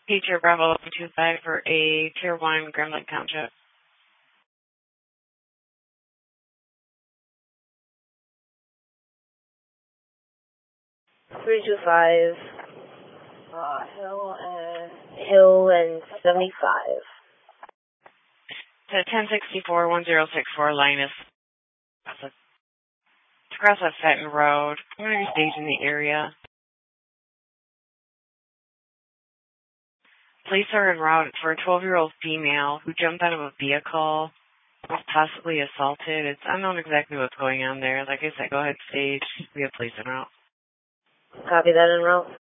Teacher Bravo 25 for a Tier 1 Grand Lake Township. 325, Hill and 75. To 1064-1064 Linus. To cross that Fenton Road. I'm going to be staging the area. Police are en route for a 12-year-old female who jumped out of a vehicle, was possibly assaulted. It's unknown exactly what's going on there. Like I said, go ahead, stage. We have police en route. Copy that, en route.